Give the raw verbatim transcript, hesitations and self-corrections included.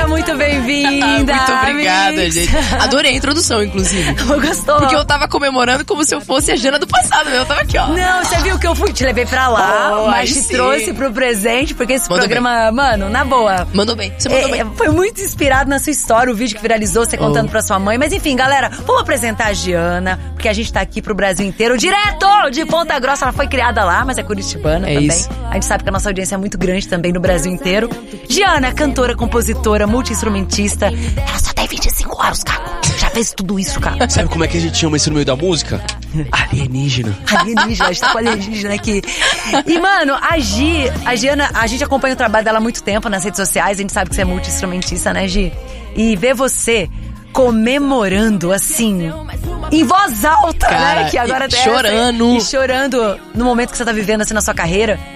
muito bem-vinda. Muito obrigada, Mix. gente. Adorei a introdução, inclusive. Gostou? Porque eu tava comemorando como se eu fosse a Jana do passado. Eu tava aqui, ó. Não, você viu que eu fui, te levei pra lá, Oh, mas aí te sim. trouxe pro presente, porque esse Mandou programa, bem. mano, na boa. Mandou bem, você mandou é, bem. Foi muito inspirado na sua história, o vídeo que viralizou, você contando Oh. pra sua mãe. Mas enfim, galera, vamos apresentar a Giana, porque a gente tá aqui pro Brasil inteiro, direto de Ponta Grossa. Ela foi criada lá, mas é curitibana É também. isso. A gente sabe que a nossa audiência é muito grande também no Brasil inteiro. Giana, cantora, compositora, multi-instrumentista. Ela só tem vinte e cinco anos, cara. Já fez tudo isso, cara. Sabe como é que a gente chama isso no meio da música? Alienígena. Alienígena, a gente tá com alienígena aqui. E, mano, a Gi, a Giana, a gente acompanha o trabalho dela há muito tempo nas redes sociais, a gente sabe que você é multi-instrumentista, né, Gi? E ver você comemorando, assim, em voz alta, Cara, né? Que agora e tem chorando. essa, e chorando no momento que você tá vivendo, assim, na sua carreira.